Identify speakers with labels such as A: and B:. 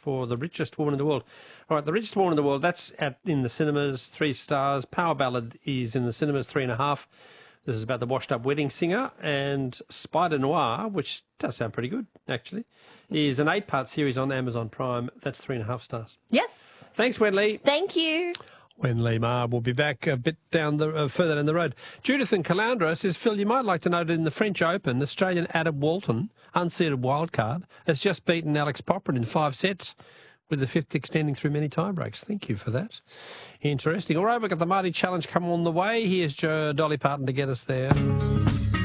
A: for The Richest Woman in the World. All right, The Richest Woman in the World, that's in the cinemas, 3 stars. Power Ballad is in the cinemas, 3.5. This is about the washed-up wedding singer. And Spider Noir, which does sound pretty good, actually, is an 8-part series on Amazon Prime. That's 3.5 stars.
B: Yes.
A: Thanks, Wenley.
B: Thank you.
A: Wenley Ma will be back a bit further down the road. Judith in Caloundra says, Phil, you might like to note in the French Open, Australian Adam Walton, unseeded wildcard, has just beaten Alex Poprin in 5 sets, with the 5th extending through many tiebreaks. Thank you for that. Interesting. All right, we've got the Marty Challenge coming on the way. Here's Dolly Parton to get us there.